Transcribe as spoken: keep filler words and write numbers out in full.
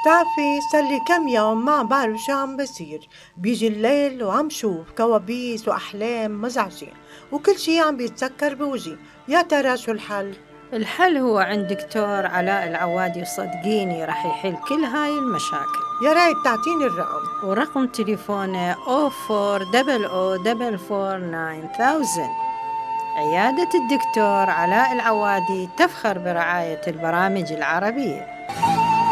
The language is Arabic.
بتعرفي صار لي كم يوم ما بعرف شو عم بصير. بيجي الليل وعم شوف كوابيس وأحلام مزعجة، وكل شي عم بيتسكر بوجهي. يا ترى شو الحل؟ الحل هو عند دكتور علاء العوادي، وصدقيني رح يحل كل هاي المشاكل. يا ريت تعطيني الرقم. ورقم تليفونه أو فور دبل أو دبل فور ناين ثاوزن. عيادة الدكتور علاء العوادي تفخر برعاية البرامج العربية.